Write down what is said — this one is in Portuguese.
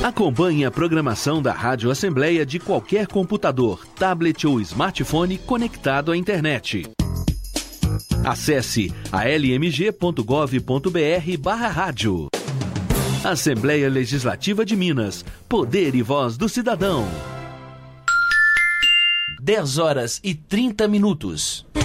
Acompanhe a programação da Rádio Assembleia de qualquer computador, tablet ou smartphone conectado à internet. Acesse almg.gov.br/rádio. Assembleia Legislativa de Minas. Poder e voz do cidadão. 10h30.